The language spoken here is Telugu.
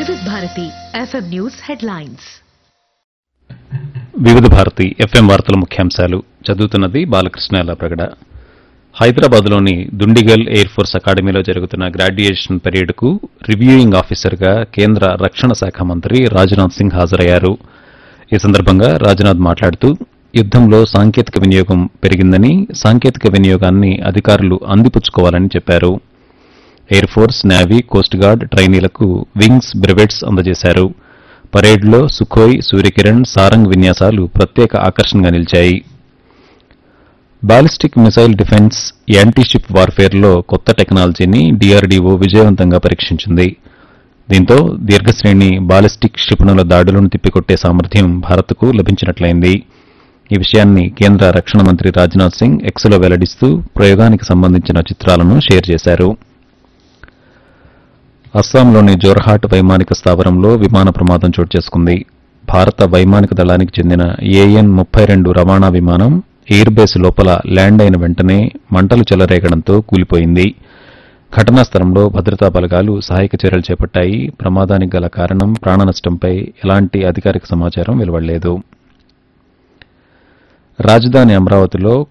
వివిధ భారతి ఎఫ్ఎం న్యూస్ హెడ్లైన్స్. వివిధ భారతి ఎఫ్ఎం వార్తల ముఖ్యాంశాలు చదువుతున్నది బాలకృష్ణ ఎల్లప్రగడ. హైదరాబాద్లోని దుండిగల్ ఎయిర్ ఫోర్స్ అకాడమీలో జరుగుతున్న గ్రాడ్యుయేషన్ పరేడ్కు రివ్యూయింగ్ ఆఫీసర్గా కేంద్ర రక్షణ శాఖ మంత్రి రాజ్నాథ్ సింగ్ హాజరయ్యారు. ఈ సందర్భంగా రాజ్నాథ్ మాట్లాడుతూ యుద్దంలో సాంకేతిక వినియోగం పెరిగిందని, సాంకేతిక వినియోగాన్ని అధికారులు అందిపుచ్చుకోవాలని చెప్పారు. Air force, navy, coast guard ట్రైనీలకు wings, బ్రెవెట్స్ అందజేశారు. పరేడ్లో సుఖోయ్, సూర్యకిరణ్, సారంగ్ విన్యాసాలు ప్రత్యేక ఆకర్షణగా నిలిచాయి. బాలిస్టిక్ మిసైల్ డిఫెన్స్, యాంటీషిప్ వార్ఫేర్లో కొత్త టెక్నాలజీని డీఆర్డీఓ విజయవంతంగా పరీక్షించింది. దీంతో దీర్ఘశ్రేణి బాలిస్టిక్ క్షిపణుల దాడులను తిప్పికొట్టే సామర్థ్యం భారత్కు లభించినట్లయింది. ఈ విషయాన్ని కేంద్ర రక్షణ మంత్రి రాజ్నాథ్ సింగ్ ఎక్స్లో వెల్లడిస్తూ ప్రయోగానికి సంబంధించిన చిత్రాలను షేర్ చేశారు. అస్సాంలోని జోర్హాట్ వైమానిక స్థావరంలో విమాన ప్రమాదం చోటు చేసుకుంది. భారత వైమానిక దళానికి చెందిన AN-32 రవాణా విమానం ఎయిర్ బేస్ లోపల ల్యాండ్ అయిన వెంటనే మంటలు చెలరేగడంతో కూలిపోయింది. ఘటనా స్థలంలో భద్రతా బలగాలు సహాయక చర్యలు చేపట్టాయి. ప్రమాదానికి గల కారణం, ప్రాణనష్టంపై ఎలాంటి అధికారిక సమాచారం వెలువడలేదు. రాజధాని అమరావతిలో